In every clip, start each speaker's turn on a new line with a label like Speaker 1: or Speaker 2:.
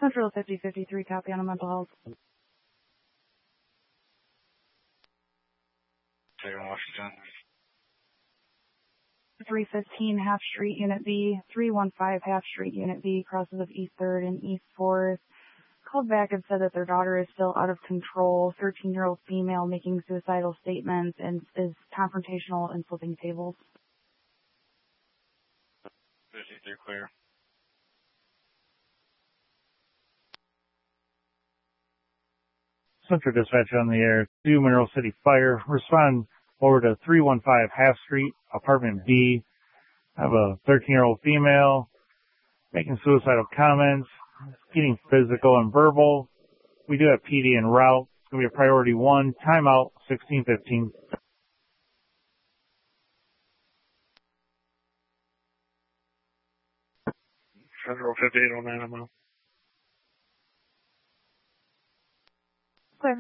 Speaker 1: Central 5053, copy on a mental health.
Speaker 2: Washington.
Speaker 1: 315 Half Street, Unit B. 315 Half Street, Unit B, crosses of East 3rd and East 4th. Called back and said that their daughter is still out of control. 13-year-old female making suicidal statements and is confrontational and flipping tables.
Speaker 2: 53 clear.
Speaker 3: Central Dispatch on the air, 2 Mineral City Fire. Respond over to 315 Half Street, Apartment B. I have a 13-year-old female making suicidal comments, getting physical and verbal. We do have PD en route. It's going to be a priority 1. Timeout, 16:15.
Speaker 2: Central 5809, I'm out.
Speaker 1: Clear.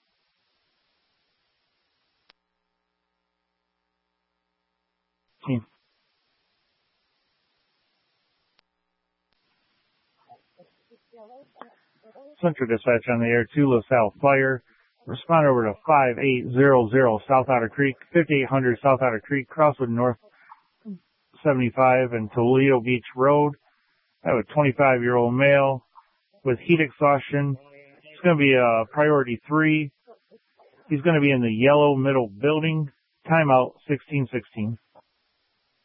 Speaker 3: Central Dispatch on the air, 2 LaSalle Fire. Respond over to 5800 South Otter Creek, 5800 South Otter Creek, Crosswood North 75 and Toledo Beach Road. I have a 25-year-old male with heat exhaustion. It's going to be a priority 3. He's going to be in the yellow middle building. Timeout, 16:16.